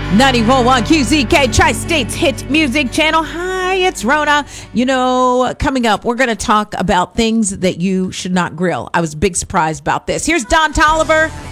94.1 QZK, Tri-States Hit Music Channel. Hi, it's Rona. Coming up, we're going to talk about things that you should not grill. I was big surprised about this. Here's Don Toliver